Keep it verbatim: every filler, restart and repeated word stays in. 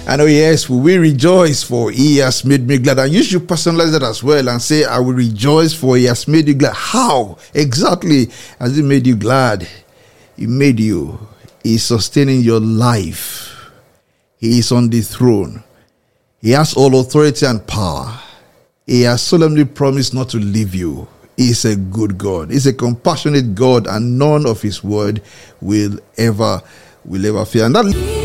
And oh yes, we will rejoice, for he has made me glad. And you should personalize that as well and say, I will rejoice, for he has made you glad. How exactly has he made you glad? He made you. He is sustaining your life. He is on the throne. He has all authority and power. He has solemnly promised not to leave you. He is a good God. He is a compassionate God, and none of his word will ever will ever fail. And that